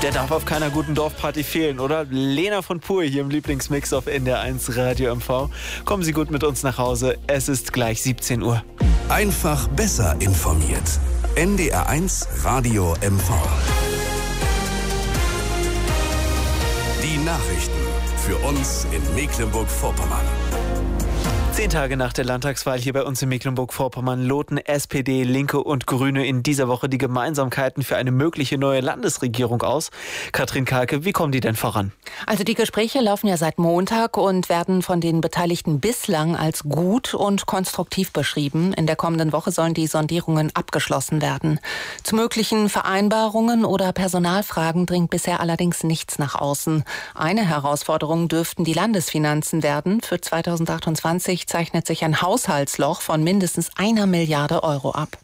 Der darf auf keiner guten Dorfparty fehlen, oder? Lena von Pur hier im Lieblingsmix auf NDR1 Radio MV. Kommen Sie gut mit uns nach Hause. Es ist gleich 17 Uhr. Einfach besser informiert. NDR1 Radio MV. Die Nachrichten für uns in Mecklenburg-Vorpommern. 10 Tage nach der Landtagswahl hier bei uns in Mecklenburg-Vorpommern loten SPD, Linke und Grüne in dieser Woche die Gemeinsamkeiten für eine mögliche neue Landesregierung aus. Katrin Kalke, wie kommen die denn voran? Also die Gespräche laufen ja seit Montag und werden von den Beteiligten bislang als gut und konstruktiv beschrieben. In der kommenden Woche sollen die Sondierungen abgeschlossen werden. Zu möglichen Vereinbarungen oder Personalfragen dringt bisher allerdings nichts nach außen. Eine Herausforderung dürften die Landesfinanzen werden. Für 2028 zeichnet sich ein Haushaltsloch von mindestens 1 Milliarde Euro ab.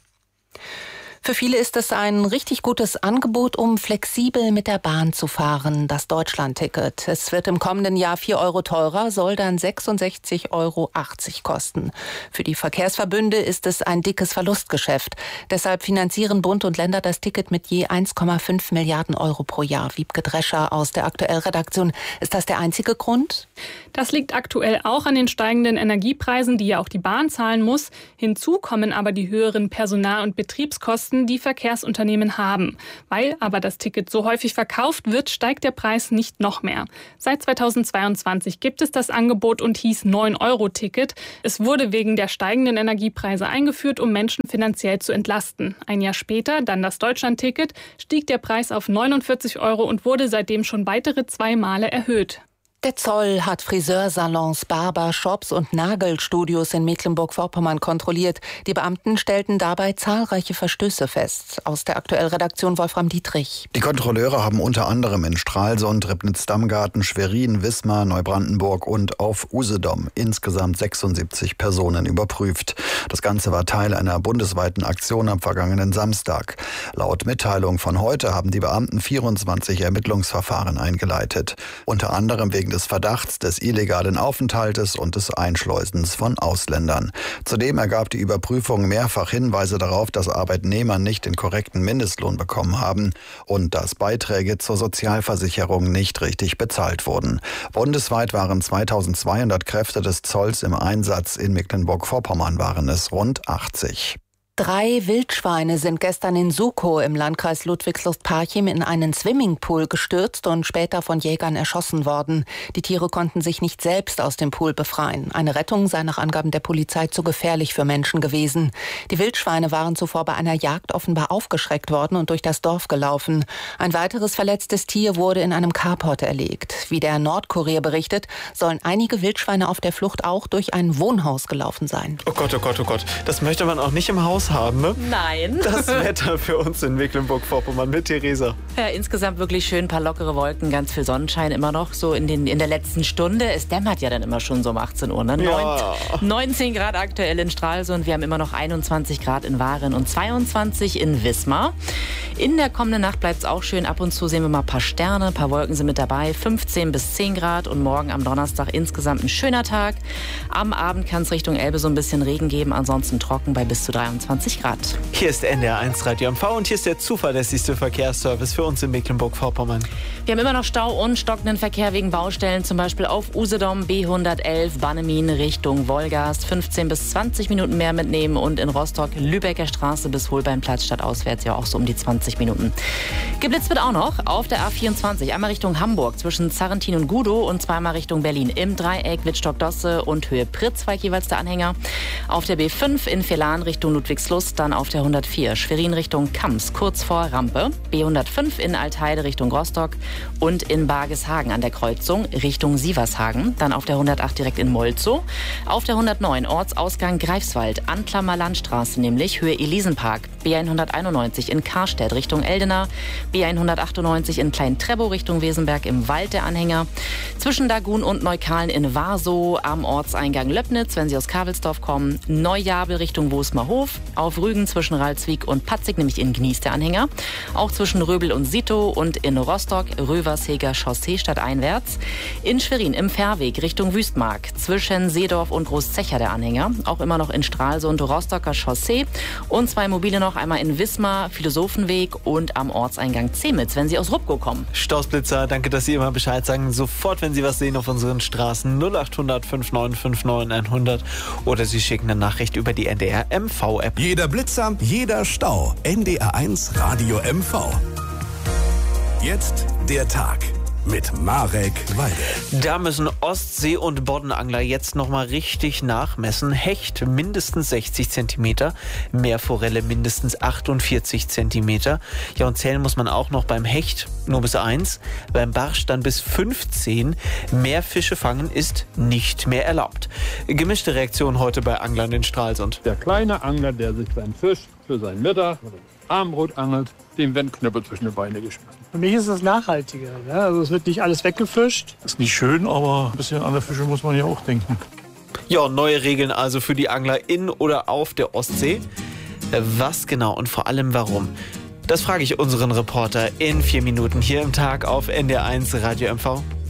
Für viele ist es ein richtig gutes Angebot, um flexibel mit der Bahn zu fahren, das Deutschland-Ticket. Es wird im kommenden Jahr 4 Euro teurer, soll dann 66,80 Euro kosten. Für die Verkehrsverbünde ist es ein dickes Verlustgeschäft. Deshalb finanzieren Bund und Länder das Ticket mit je 1,5 Milliarden Euro pro Jahr. Wiebke Drescher aus der Aktuell-Redaktion. Ist das der einzige Grund? Das liegt aktuell auch an den steigenden Energiepreisen, die ja auch die Bahn zahlen muss. Hinzu kommen aber die höheren Personal- und Betriebskosten, die Verkehrsunternehmen haben. Weil aber das Ticket so häufig verkauft wird, steigt der Preis nicht noch mehr. Seit 2022 gibt es das Angebot und hieß 9-Euro-Ticket. Es wurde wegen der steigenden Energiepreise eingeführt, um Menschen finanziell zu entlasten. Ein Jahr später, dann das Deutschland-Ticket, stieg der Preis auf 49 Euro und wurde seitdem schon weitere 2 Male erhöht. Der Zoll hat Friseursalons, Barbershops und Nagelstudios in Mecklenburg-Vorpommern kontrolliert. Die Beamten stellten dabei zahlreiche Verstöße fest. Aus der Aktuell-Redaktion Wolfram Dietrich. Die Kontrolleure haben unter anderem in Stralsund, Ribnitz-Damgarten, Schwerin, Wismar, Neubrandenburg und auf Usedom insgesamt 76 Personen überprüft. Das Ganze war Teil einer bundesweiten Aktion am vergangenen Samstag. Laut Mitteilung von heute haben die Beamten 24 Ermittlungsverfahren eingeleitet. Unter anderem wegen des Verdachts des illegalen Aufenthaltes und des Einschleusens von Ausländern. Zudem ergab die Überprüfung mehrfach Hinweise darauf, dass Arbeitnehmer nicht den korrekten Mindestlohn bekommen haben und dass Beiträge zur Sozialversicherung nicht richtig bezahlt wurden. Bundesweit waren 2200 Kräfte des Zolls im Einsatz. In Mecklenburg-Vorpommern waren es rund 80. 3 Wildschweine sind gestern in Sukow im Landkreis Ludwigslust-Parchim in einen Swimmingpool gestürzt und später von Jägern erschossen worden. Die Tiere konnten sich nicht selbst aus dem Pool befreien. Eine Rettung sei nach Angaben der Polizei zu gefährlich für Menschen gewesen. Die Wildschweine waren zuvor bei einer Jagd offenbar aufgeschreckt worden und durch das Dorf gelaufen. Ein weiteres verletztes Tier wurde in einem Carport erlegt. Wie der Nordkurier berichtet, sollen einige Wildschweine auf der Flucht auch durch ein Wohnhaus gelaufen sein. Oh Gott, oh Gott, oh Gott. Das möchte man auch nicht im Haus haben, ne? Nein. Das Wetter für uns in Mecklenburg-Vorpommern mit Theresa. Ja, insgesamt wirklich schön, ein paar lockere Wolken, ganz viel Sonnenschein immer noch so in der letzten Stunde. Es dämmert ja dann immer schon so um 18 Uhr. Ne? Ja. 19 Grad aktuell in Stralsund, wir haben immer noch 21 Grad in Waren und 22 in Wismar. In der kommenden Nacht bleibt es auch schön. Ab und zu sehen wir mal ein paar Sterne, ein paar Wolken sind mit dabei. 15 bis 10 Grad und morgen am Donnerstag insgesamt ein schöner Tag. Am Abend kann es Richtung Elbe so ein bisschen Regen geben, ansonsten trocken bei bis zu 23 Grad. Hier ist NDR1 Radio MV und hier ist der zuverlässigste Verkehrsservice für uns in Mecklenburg-Vorpommern. Wir haben immer noch Stau und stockenden Verkehr wegen Baustellen, zum Beispiel auf Usedom, B111, Bannemin Richtung Wolgast. 15 bis 20 Minuten mehr mitnehmen und in Rostock, Lübecker Straße bis Holbeinplatz statt auswärts ja auch so um die 20 Minuten. Geblitzt wird auch noch auf der A24, einmal Richtung Hamburg zwischen Zarrentin und Gudow und zweimal Richtung Berlin. Im Dreieck Wittstock-Dosse und Höhe Pritzweig jeweils der Anhänger. Auf der B5 in Velan Richtung Ludwigslust, dann auf der 104 Schwerin Richtung Kams, kurz vor Rampe. B105 in Altheide Richtung Rostock und in Bargeshagen an der Kreuzung Richtung Sievershagen. Dann auf der 108 direkt in Molzow. Auf der 109 Ortsausgang Greifswald, Anklammer Landstraße nämlich, Höhe Elisenpark. B191 in Karstedt Richtung Eldena. B198 in Klein-Trebow Richtung Wesenberg im Wald der Anhänger. Zwischen Dagun und Neukalen in Warsow am Ortseingang Löbnitz, wenn Sie aus Kavelsdorf kommen. Neujabel Richtung Wosmerhof. Auf Rügen zwischen Ralswiek und Patzig, nämlich in Gnies der Anhänger. Auch zwischen Röbel und Sito und in Rostock Röversheger Chaussee stadteinwärts. In Schwerin im Fährweg Richtung Wüstmark zwischen Seedorf und Großzecher der Anhänger. Auch immer noch in Stralsund Rostocker Chaussee. Und 2 mobile noch, einmal in Wismar, Philosophenweg und am Ortseingang Zemitz, wenn Sie aus Rupko kommen. Stausblitzer, danke, dass Sie immer Bescheid sagen. Sofort, wenn Sie was sehen auf unseren Straßen, 0800 5959 100 oder Sie schicken eine Nachricht über die NDR MV-App. Jeder Blitzer, jeder Stau. NDR1 Radio MV. Jetzt der Tag mit Marek Weide. Da müssen Ostsee- und Boddenangler jetzt nochmal richtig nachmessen. Hecht mindestens 60 cm, Meerforelle mindestens 48 cm. Ja, und zählen muss man auch noch beim Hecht nur bis 1, beim Barsch dann bis 15. Mehr Fische fangen ist nicht mehr erlaubt. Gemischte Reaktion heute bei Anglern in Stralsund. Der kleine Angler, der sich seinen Fisch für sein Mittag oder Abendbrot angelt, dem werden Knöpfe zwischen die Beine geschmissen. Für mich ist das nachhaltiger. Ja? Also es wird nicht alles weggefischt. Ist nicht schön, aber ein bisschen an der Fische muss man ja auch denken. Ja, neue Regeln also für die Angler in oder auf der Ostsee. Was genau und vor allem warum? Das frage ich unseren Reporter in 4 Minuten hier im Tag auf NDR1 Radio MV.